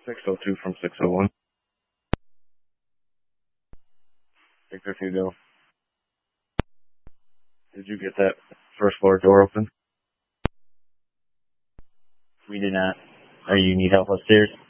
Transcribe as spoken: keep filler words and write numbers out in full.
six oh two from six oh one. Victor Hugo. Did you get that first floor door open? We do not. Are you need help upstairs?